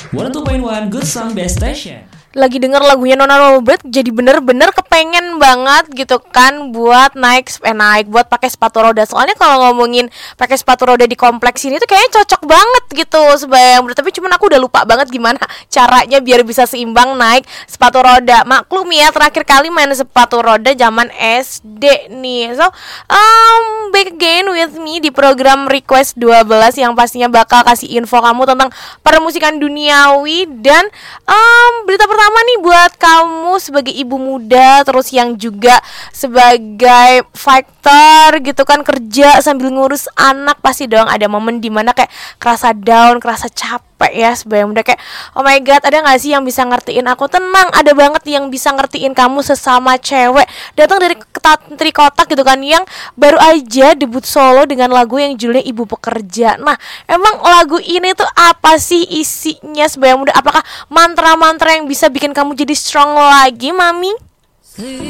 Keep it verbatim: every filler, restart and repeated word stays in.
seratus dua koma satu Good Song Best Station. Lagi denger lagunya Nona Robert, jadi bener-bener kepengen banget gitu kan buat naik eh naik buat pakai sepatu roda. Soalnya kalau ngomongin pakai sepatu roda di kompleks ini tuh kayaknya cocok banget gitu sebayang. Tapi cuman aku udah lupa banget gimana caranya biar bisa seimbang naik sepatu roda. Maklum ya, terakhir kali main sepatu roda zaman S D nih. So um, back again with me di program Request dua belas yang pastinya bakal kasih info kamu tentang permusikan duniawi. Dan um, berita pertama nih buat kamu sebagai ibu muda, terus yang juga sebagai fighter gitu kan, kerja sambil ngurus anak, pasti dong ada momen dimana kayak kerasa down, kerasa capek ya sebagai muda, kayak oh my god, ada gak sih yang bisa ngertiin aku? Tenang, ada banget yang bisa ngertiin kamu sesama cewek, datang dari Tantri Kotak gitu kan, yang baru aja debut solo dengan lagu yang judulnya Ibu Pekerja. Nah, emang lagu ini tuh apa sih isinya sebagai muda? Apakah mantra-mantra yang bisa bikin kamu jadi strong lagi, Mami?